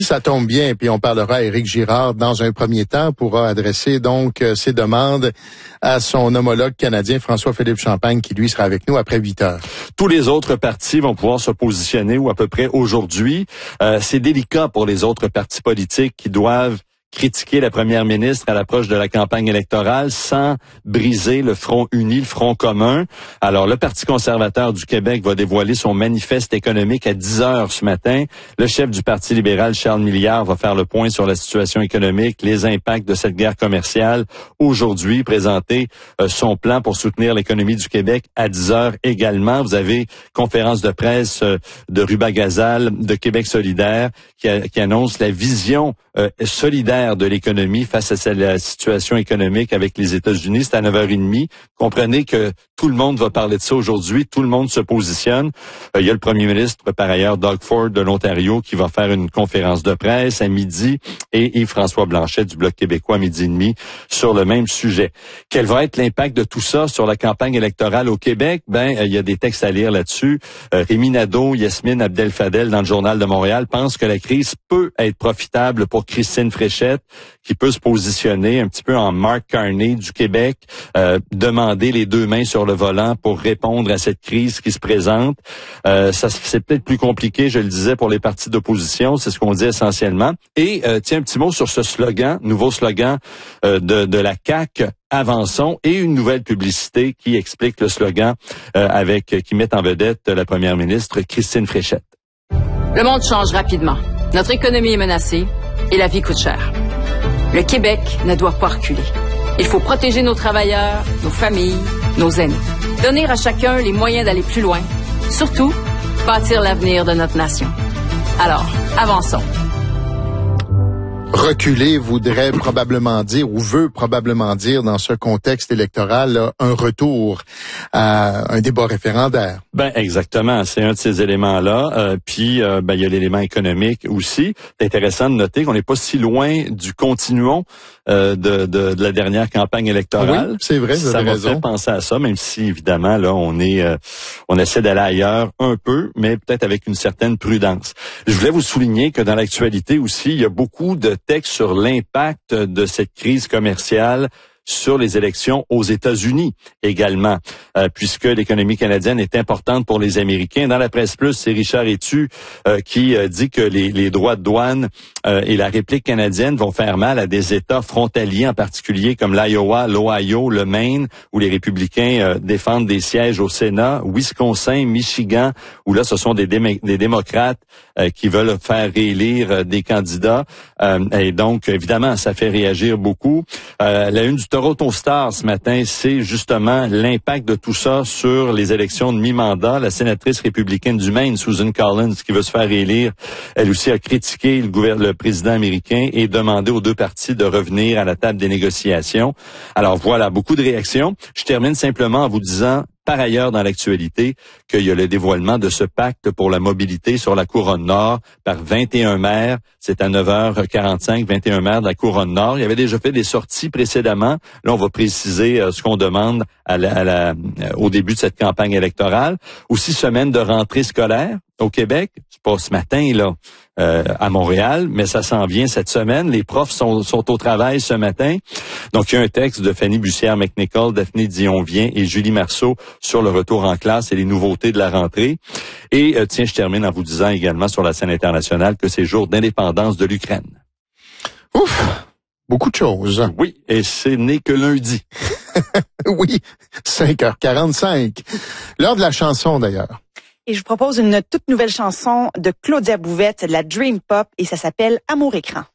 Ça tombe bien, puis on parlera à Éric Girard dans un premier temps, pourra adresser donc ses demandes à son homologue canadien François-Philippe Champagne, qui lui sera avec nous après 8 heures. Tous les autres partis vont pouvoir se positionner, ou à peu près aujourd'hui. C'est délicat pour les autres partis politiques qui doivent critiquer la première ministre à l'approche de la campagne électorale sans briser le front uni, le front commun. Alors, le Parti conservateur du Québec va dévoiler son manifeste économique à 10 heures ce matin. Le chef du Parti libéral, Charles Milliard, va faire le point sur la situation économique, les impacts de cette guerre commerciale. Aujourd'hui, présenter son plan pour soutenir l'économie du Québec à 10 heures également. Vous avez conférence de presse de Ruba-Gazal de Québec solidaire qui annonce la vision solidaire de l'économie face à la situation économique avec les États-Unis. C'est à 9h30. Comprenez que tout le monde va parler de ça aujourd'hui. Tout le monde se positionne. Il y a le premier ministre, par ailleurs, Doug Ford de l'Ontario, qui va faire une conférence de presse à midi, et Yves-François Blanchet du Bloc québécois à 12h30 sur le même sujet. Quel va être l'impact de tout ça sur la campagne électorale au Québec? Il y a des textes à lire là-dessus. Rémi Nadeau, Yasmine Abdel-Fadel dans le Journal de Montréal pensent que la crise peut être profitable pour Christine Fréchette, qui peut se positionner un petit peu en Mark Carney du Québec, demander les deux mains sur le volant pour répondre à cette crise qui se présente. Ça, c'est peut-être plus compliqué, je le disais, pour les partis d'opposition, c'est ce qu'on dit essentiellement. Et tiens, un petit mot sur ce slogan, nouveau slogan de la CAQ, Avançons, et une nouvelle publicité qui explique le slogan qui met en vedette la première ministre Christine Fréchette. Le monde change rapidement. Notre économie est menacée et la vie coûte cher. Le Québec ne doit pas reculer. Il faut protéger nos travailleurs, nos familles, nos aînés. Donner à chacun les moyens d'aller plus loin. Surtout, bâtir l'avenir de notre nation. Alors, avançons. Reculer voudrait probablement dire, ou veut probablement dire, dans ce contexte électoral, là, un retour à un débat référendaire. Exactement, c'est un de ces éléments-là. Puis, il y a l'élément économique aussi. C'est intéressant de noter qu'on n'est pas si loin du continuum de la dernière campagne électorale. Oui, c'est vrai, vous avez raison. Ça m'a fait penser à ça, même si, évidemment, là, on essaie d'aller ailleurs un peu, mais peut-être avec une certaine prudence. Je voulais vous souligner que dans l'actualité aussi, il y a beaucoup de textes sur l'impact de cette crise commerciale sur les élections aux États-Unis également, puisque l'économie canadienne est importante pour les Américains. Dans la Presse Plus, c'est Richard Etu qui dit que les droits de douane et la réplique canadienne vont faire mal à des États frontaliers, en particulier comme l'Iowa, l'Ohio, le Maine, où les républicains défendent des sièges au Sénat, Wisconsin, Michigan, où là, ce sont des démocrates qui veulent faire réélire des candidats. Et donc, évidemment, ça fait réagir beaucoup. La une du Toronto Star ce matin, c'est justement l'impact de tout ça sur les élections de mi-mandat. La sénatrice républicaine du Maine, Susan Collins, qui veut se faire élire, elle aussi a critiqué le président américain et demandé aux deux partis de revenir à la table des négociations. Alors voilà, beaucoup de réactions. Je termine simplement en vous disant, par ailleurs, dans l'actualité, qu'il y a le dévoilement de ce pacte pour la mobilité sur la Couronne Nord par 21 maires. C'est à 9h45, 21 maires de la Couronne Nord. Il y avait déjà fait des sorties précédemment. Là, on va préciser ce qu'on demande au début de cette campagne électorale. Aussi, semaine de rentrée scolaire au Québec. C'est pas ce matin, là, à Montréal, mais ça s'en vient cette semaine. Les profs sont au travail ce matin. Donc, il y a un texte de Fanny Bussière-McNichol, Daphné Dion-Vien et Julie Marceau sur le retour en classe et les nouveautés de la rentrée. Et tiens, je termine en vous disant également sur la scène internationale que c'est jour d'indépendance de l'Ukraine. Ouf! Beaucoup de choses. Oui, et ce n'est que lundi. Oui, 5h45. L'heure de la chanson, d'ailleurs. Et je vous propose une toute nouvelle chanson de Claudia Bouvette, la Dream Pop, et ça s'appelle Amour écran.